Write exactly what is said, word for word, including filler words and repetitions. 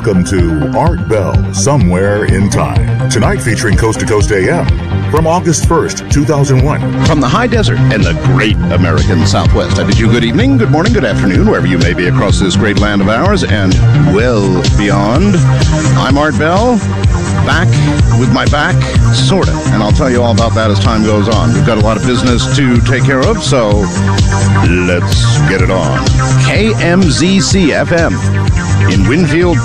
Welcome to Art Bell, Somewhere in Time. Tonight featuring Coast to Coast A M from August first, two thousand one. From the high desert and the great American Southwest, I bid you good evening, good morning, good afternoon, wherever you may be across this great land of ours and well beyond. I'm Art Bell, back with my back, sort of, and I'll tell you all about that as time goes on. We've got a lot of business to take care of, so let's get it on. K M Z C F M in Winfield,